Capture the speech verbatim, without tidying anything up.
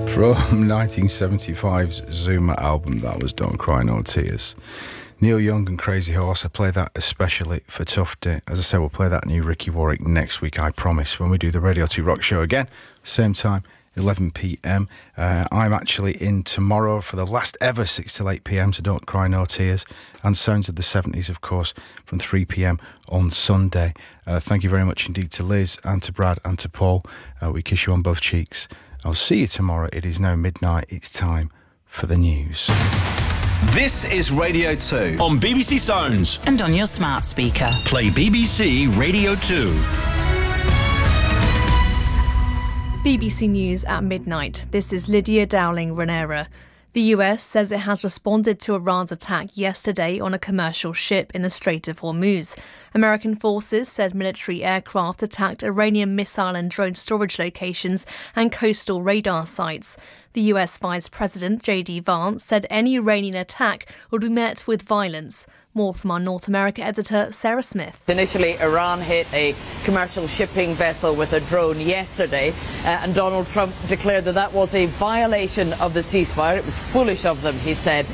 From nineteen seventy-five's Zuma album, that was Don't Cry No Tears. Neil Young and Crazy Horse, I play that especially for Tough Day. As I said, we'll play that new Ricky Warwick next week, I promise, when we do the Radio two Rock Show again, same time, eleven p.m. Uh, I'm actually in tomorrow for the last ever six till eight p.m, so Don't Cry No Tears, and Sounds of the seventies, of course, from three p.m. on Sunday. Uh, thank you very much indeed to Liz and to Brad and to Paul. Uh, we kiss you on both cheeks. I'll see you tomorrow. It is now midnight. It's time for the news. This is Radio two on B B C Sounds and on your smart speaker. Play B B C Radio two. B B C News at midnight. This is Lydia Dowling-Ranera. The U S says it has responded to Iran's attack yesterday on a commercial ship in the Strait of Hormuz. American forces said military aircraft attacked Iranian missile and drone storage locations and coastal radar sites. The U S Vice President J D Vance said any Iranian attack would be met with violence. More from our North America editor, Sarah Smith. Initially, Iran hit a commercial shipping vessel with a drone yesterday, uh, and Donald Trump declared that that was a violation of the ceasefire. It was foolish of them, he said.